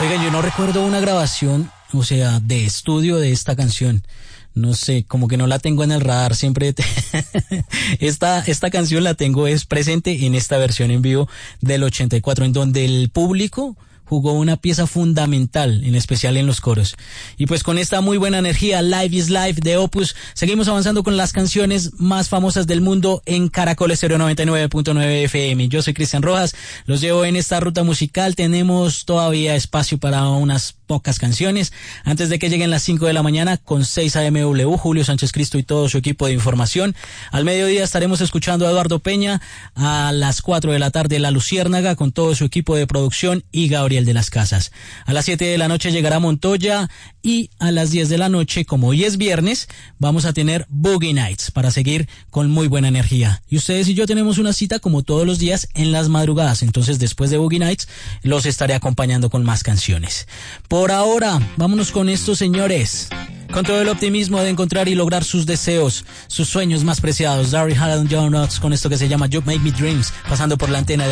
Oigan, yo no recuerdo una grabación, o sea, de estudio de esta canción. No sé, como que no la tengo en el radar, siempre esta canción la tengo es presente en esta versión en vivo del 84, en donde el público jugó una pieza fundamental, en especial en los coros. Y pues con esta muy buena energía, Live is Life de Opus, seguimos avanzando con las canciones más famosas del mundo en Caracol Estéreo 99.9 FM. Yo soy Cristian Rojas, los llevo en esta ruta musical, tenemos todavía espacio para unas pocas canciones, antes de que lleguen las 5 de la mañana con 6 AMW, Julio Sánchez Cristo y todo su equipo de información. Al mediodía estaremos escuchando a Eduardo Peña, a las 4 de la tarde La Luciérnaga con todo su equipo de producción y Gabriel de las Casas. A las 7 de la noche llegará Montoya y a las 10 de la noche, como hoy es viernes, vamos a tener Boogie Nights para seguir con muy buena energía. Y ustedes y yo tenemos una cita como todos los días en las madrugadas, entonces después de Boogie Nights los estaré acompañando con más canciones. Por ahora, vámonos con estos señores. Con todo el optimismo de encontrar y lograr sus deseos, sus sueños más preciados, Daryl Hall and John Oates con esto que se llama You Make Me Dreams, pasando por la antena de